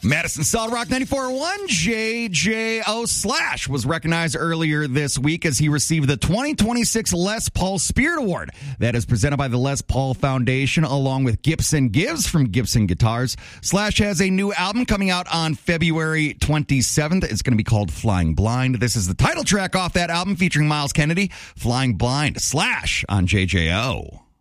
Madison Solid Rock 94.1, JJO Slash was recognized earlier this week as he received the 2026 Les Paul Spirit Award. That is presented by the Les Paul Foundation along with Gibson Gives from Gibson Guitars. Slash has a new album coming out on February 27th. It's going to be called Flying Blind. This is the title track off that album featuring Miles Kennedy, Flying Blind. Slash on JJO.